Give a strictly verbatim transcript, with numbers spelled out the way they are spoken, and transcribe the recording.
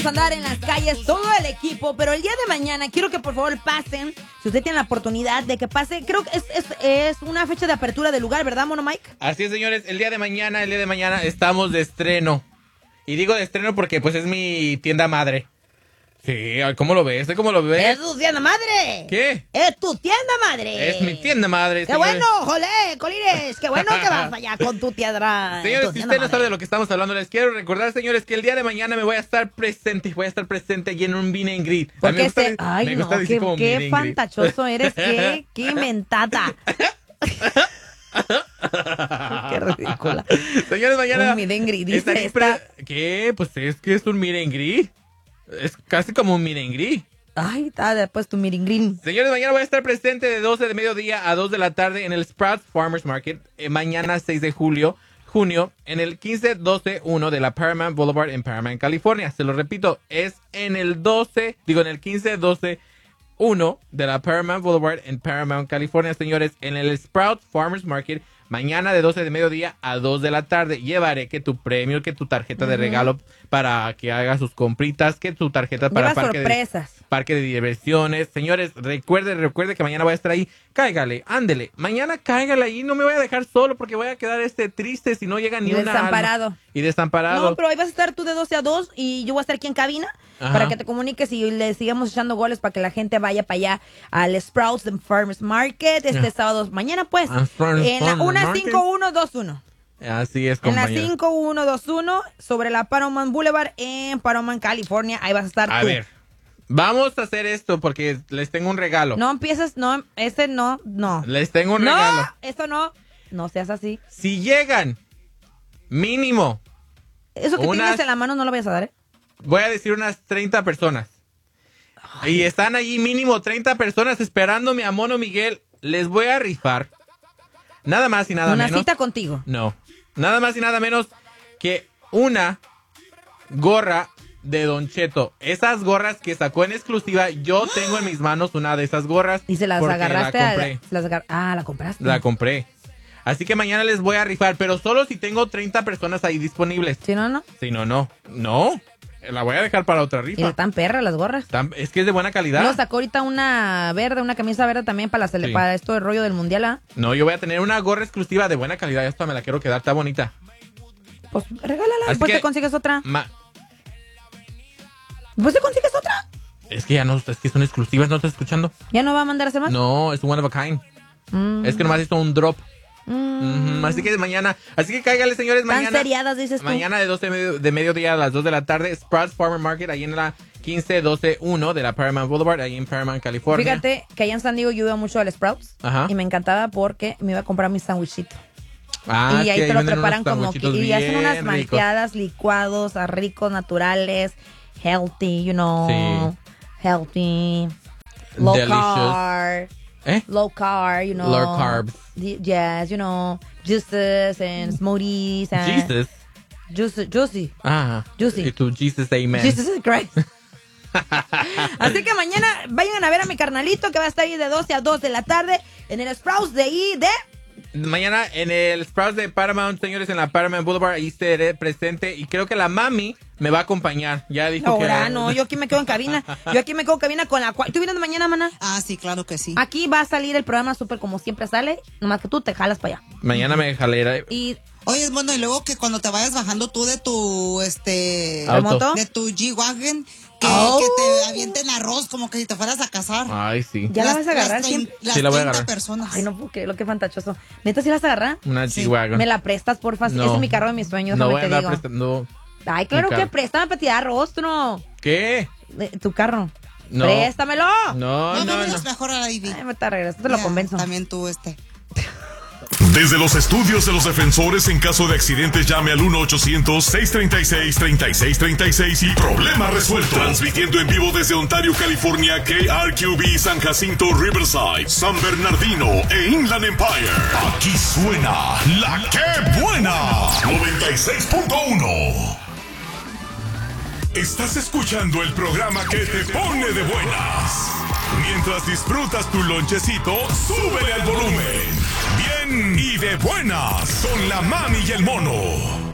a andar en las calles todo el equipo, pero el día de mañana quiero que por favor pasen, si usted tiene la oportunidad de que pase, creo que es, es, es una fecha de apertura del lugar, ¿verdad, Mono Mike? Así es, señores, el día de mañana, el día de mañana estamos de estreno. Y digo de estreno porque pues es mi tienda madre. Sí, ¿cómo lo ves? ¿Cómo lo ves? ¡Es tu tienda madre! ¿Qué? ¡Es tu tienda madre! Es mi tienda madre. ¡Qué señores. bueno, jolé, Colines! ¡Qué bueno que vas allá con tu tienda! Señores, tu si tienda usted no madre. sabe de lo que estamos hablando, les quiero recordar, señores, que el día de mañana me voy a estar presente. Voy a estar presente allí en un meet and greet. A mí Porque me gusta- este... Ay, me no, gusta decir qué, como qué meet and greet. fantachoso eres, qué, qué mentata. Qué ridícula. Señores, mañana... Un meet and greet, dice estaré esta. pre- ¿Qué? Pues es que es un meet and greet. Es casi como un meet and greet. Ay, está después tu miringrín. Señores, mañana voy a estar presente de doce de mediodía a dos de la tarde en el Sprouts Farmers Market. Eh, mañana seis de julio, junio, en el quince doce uno de la Paramount Boulevard en Paramount, California. Se lo repito, es en el doce, digo en el quince doce uno de la Paramount Boulevard en Paramount, California, señores, en el Sprouts Farmers Market. Mañana de doce de mediodía a dos de la tarde. Llevaré que tu premio, que tu tarjeta uh-huh. de regalo para que haga sus compritas, que tu tarjeta para Lleva parque sorpresas. de, parque de diversiones. Señores, recuerde, recuerde que mañana voy a estar ahí. Cáigale, ándele. Mañana cáigale ahí. No me voy a dejar solo porque voy a quedar este triste si no llega ni y una desamparado. alma. Y desamparado. No, pero ahí vas a estar tú de doce a dos y yo voy a estar aquí en cabina. Ajá. Para que te comuniques y le sigamos echando goles para que la gente vaya para allá al Sprouts the Farmers Market este yeah. sábado. Mañana pues, en la una cinco uno dos uno. Así es, compañero. compañero. En la cinco uno dos uno sobre la Paramount Boulevard en Paramount, California. Ahí vas a estar a tú. A ver, vamos a hacer esto porque les tengo un regalo. No empieces, no, ese no, no. Les tengo un no, regalo. No, esto no, no seas así. Si llegan, mínimo. Eso que unas, tienes en la mano no lo vayas a dar, ¿eh? Voy a decir unas treinta personas. Ay. Y están allí mínimo treinta personas esperándome a Mono Miguel. Les voy a rifar. Nada más y nada una menos. Una cita contigo. No. Nada más y nada menos que una gorra de Don Cheto. Esas gorras que sacó en exclusiva. Yo tengo en mis manos una de esas gorras. Y se las agarraste. La compré. A, las agar ah, la compraste. La compré. Así que mañana les voy a rifar, pero solo si tengo treinta personas ahí disponibles. Si no, no. Si no, no. No. La voy a dejar para otra rifa. Y están perras las gorras. Están, es que es de buena calidad. No, sacó ahorita una verde, una camisa verde también para, la cele, sí. para esto del rollo del mundial. ¿Ah? No, yo voy a tener una gorra exclusiva de buena calidad. Esta me la quiero quedar, está bonita. Pues regálala, después te consigues otra. Ma ¿Pues te consigues otra? Es que ya no, es que son exclusivas, ¿no estás escuchando? ¿Ya no va a mandar a hacer más? No, es one of a kind. Mm. Es que nomás hizo un drop. Mm. Uh-huh. Así que mañana, así que cáigale, señores, mañana. ¿Tan seriadas, dices tú? Mañana de doce de, medio, de mediodía a las dos de la tarde, Sprouts Farmer Market, ahí en la quince doce uno de la Paramount Boulevard, ahí en Paramount, California. Fíjate que allá en San Diego yo iba mucho al Sprouts. Ajá. Y me encantaba porque me iba a comprar mi sándwichito. Ah, y ahí te ahí lo preparan como que, y hacen unas ricos. malteadas, licuados, ricos, naturales, healthy, you know, sí. healthy, low Delicious. carb. ¿Eh? Low carb, you know. Low carbs. Yes, you know, juices and smoothies and... Jesus. Juicy. Juicy. Ah. Juicy. Y tu Jesus, amen. Jesus Christ. Así que mañana vayan a ver a mi carnalito que va a estar ahí de doce a dos de la tarde en el Sprouts de ahí de... Mañana en el Sprouts de Paramount, señores, en la Paramount Boulevard, ahí estaré presente y creo que la mami me va a acompañar. Ya dijo no, que... Ahora, no, yo aquí me quedo en cabina. Yo aquí me quedo en cabina con la... ¿Tú vienes mañana, maná? Ah, sí, claro que sí. Aquí va a salir el programa súper como siempre sale, nomás que tú te jalas para allá. Mañana me jalera. Y... Oye, bueno, y luego que cuando te vayas bajando tú de tu, este... ¿Auto? De tu G-Wagon... Que, oh. que te avienten arroz como que si te fueras a casar. Ay, sí. ¿Ya las, la vas a agarrar? Las, ¿Quién? las sí, la voy a treinta agarrar. personas. Ay, no puedo creer, lo que fantachoso. ¿Neta sí la vas a agarrar? Una sí. G-Wagon. Me la prestas, porfa. No. Ese es mi carro de mis sueños, no voy te a andar digo. prestando. Ay, claro que préstame para tirar arroz, tú no. ¿Qué? Eh, tu carro. No. Préstamelo. No, no, no. no. no. mejor a la Ivy. Ay, me te regreso, te lo ya, convenzo. También tú, este... Desde los estudios de los defensores, en caso de accidentes, llame al uno ochocientos, seis treinta y seis, treinta y seis treinta y seis y problema resuelto. Transmitiendo en vivo desde Ontario, California, K R Q B, San Jacinto, Riverside, San Bernardino e Inland Empire. Aquí suena la que buena. noventa y seis punto uno. Estás escuchando el programa que te pone de buenas. Mientras disfrutas tu lonchecito, súbele al volumen. Bien y de buenas con la mami y el mono.